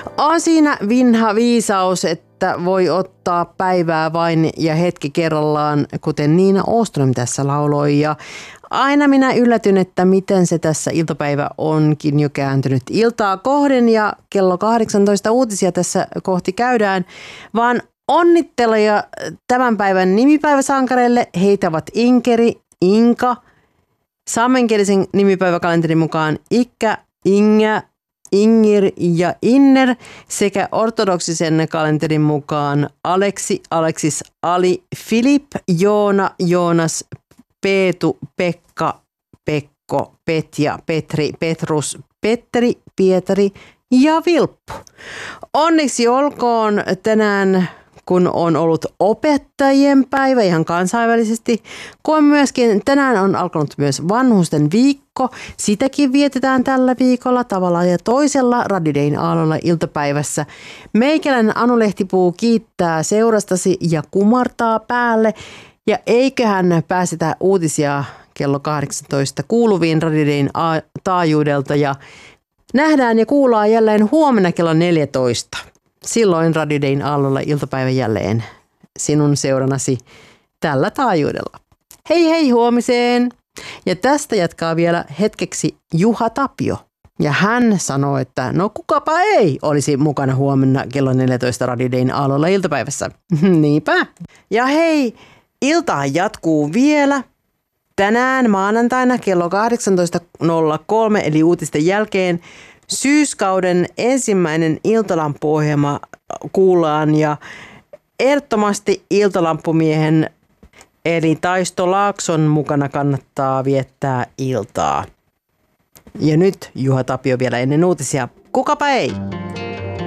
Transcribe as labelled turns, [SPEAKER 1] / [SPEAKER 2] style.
[SPEAKER 1] On siinä vinha viisaus, että voi ottaa päivää vain ja hetki kerrallaan, kuten Niina Åström tässä lauloi. Ja aina minä yllätyn, että miten se tässä iltapäivä onkin jo kääntynyt iltaa kohden ja kello 18 uutisia tässä kohti käydään, vaan onnitteluja tämän päivän nimipäiväsankareille. Heitä ovat Inkeri, Inka, saamenkielisen nimipäiväkalenterin mukaan Ikkä, Ingä, Ingir ja Inner sekä ortodoksisen kalenterin mukaan Aleksi, Aleksis, Ali, Filip, Joona, Joonas, Peetu, Pekka, Pekko, Petja, Petri, Petrus, Petteri, Pietari ja Vilppu. Onneksi olkoon tänään, kun on ollut opettajien päivä ihan kansainvälisesti, kun myöskin tänään on alkanut myös vanhusten viikko. Sitäkin vietetään tällä viikolla tavalla ja toisella Radio Dayn aallolla iltapäivässä. Meikäläinen Anu Lehtipuu kiittää seurastasi ja kumartaa päälle. Ja eiköhän pääsetä uutisia kello 18 kuuluviin Radio Dayn taajuudelta ja nähdään ja kuullaan jälleen huomenna kello 14. Silloin Radio Dayn aallolla iltapäivän jälleen sinun seurannasi tällä taajuudella. Hei hei huomiseen! Ja tästä jatkaa vielä hetkeksi Juha Tapio. Ja hän sanoo, että no kukapa ei olisi mukana huomenna kello 14 Radio Dayn aallolla iltapäivässä. Niinpä. Ja hei, ilta jatkuu vielä. Tänään maanantaina kello 18.03 eli uutisten jälkeen syyskauden ensimmäinen iltalampuohjelma kuullaan ja ehdottomasti iltalampumiehen eli Taisto Laakson mukana kannattaa viettää iltaa. Ja nyt Juha Tapio vielä ennen uutisia. Kukapa ei!